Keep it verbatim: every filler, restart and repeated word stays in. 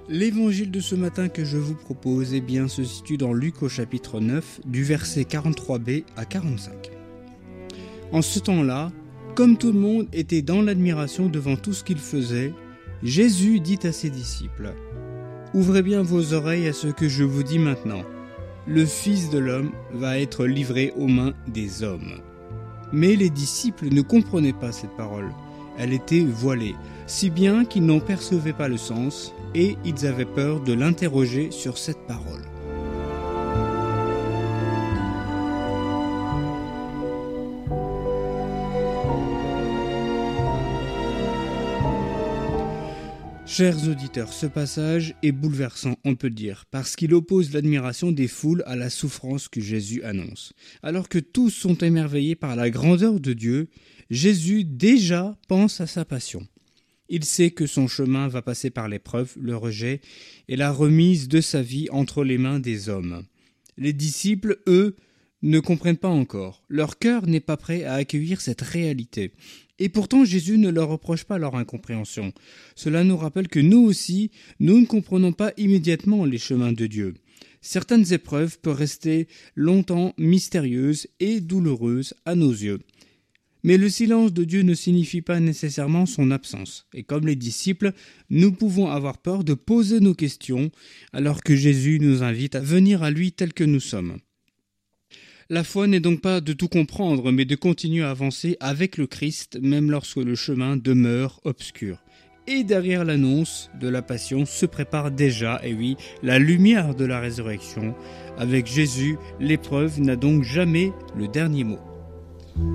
L'évangile de ce matin que je vous propose eh bien, se situe dans Luc au chapitre neuf, du verset quarante-trois b à quarante-cinq. En ce temps-là, comme tout le monde était dans l'admiration devant tout ce qu'il faisait, Jésus dit à ses disciples : « Ouvrez bien vos oreilles à ce que je vous dis maintenant. Le Fils de l'homme va être livré aux mains des hommes. » Mais les disciples ne comprenaient pas cette parole. Elle était voilée, si bien qu'ils n'en percevaient pas le sens, et ils avaient peur de l'interroger sur cette parole. Chers auditeurs, ce passage est bouleversant, on peut dire, parce qu'il oppose l'admiration des foules à la souffrance que Jésus annonce. Alors que tous sont émerveillés par la grandeur de Dieu, Jésus déjà pense à sa passion. Il sait que son chemin va passer par l'épreuve, le rejet et la remise de sa vie entre les mains des hommes. Les disciples, eux, ne comprennent pas encore. Leur cœur n'est pas prêt à accueillir cette réalité. Et pourtant, Jésus ne leur reproche pas leur incompréhension. Cela nous rappelle que nous aussi, nous ne comprenons pas immédiatement les chemins de Dieu. Certaines épreuves peuvent rester longtemps mystérieuses et douloureuses à nos yeux. Mais le silence de Dieu ne signifie pas nécessairement son absence. Et comme les disciples, nous pouvons avoir peur de poser nos questions, alors que Jésus nous invite à venir à lui tel que nous sommes. La foi n'est donc pas de tout comprendre, mais de continuer à avancer avec le Christ, même lorsque le chemin demeure obscur. Et derrière l'annonce de la passion se prépare déjà, et oui, la lumière de la résurrection. Avec Jésus, l'épreuve n'a donc jamais le dernier mot.